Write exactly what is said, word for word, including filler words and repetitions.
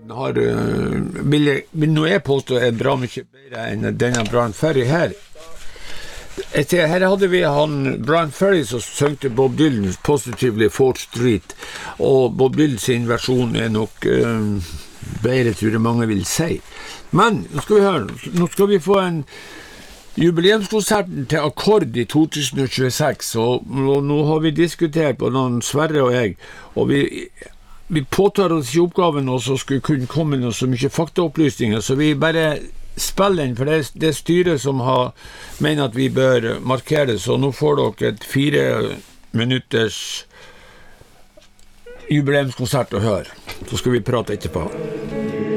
konserten har, uh, vil, jeg, vil nå jeg påstå, er bra mye bedre enn denne Brian Ferry her. Etter, her hadde vi han Brian Ferry som søngte Bob Dylan's Positively fourth Street, og Bob Dylan sin versjon er nok uh, bedre, tror jeg mange vil si. Men, nå skal vi høre, nå skal vi få en jubileumskonserten til Akkord i to tusen tjueseks, og, og nå har vi diskutert på noen Sverre og jeg, og vi, vi påtar oss i oppgaven også skulle kunne komme noe så mye faktaopplysninger, så vi bare spiller den, for det er det styret som har mener at vi bør markere det, så nå får dere et fire minutters jubileumskonsert å høre. Så skal vi prate etterpå.